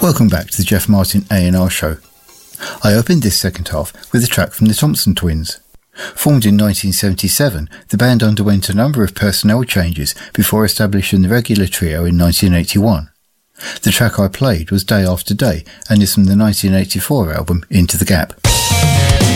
Welcome back to the Jeff Martin A&R show. I opened this second half with a track from the Thompson Twins. Formed in 1977, the band underwent a number of personnel changes before establishing the regular trio in 1981. The track I played was Day After Day and is from the 1984 album Into the Gap.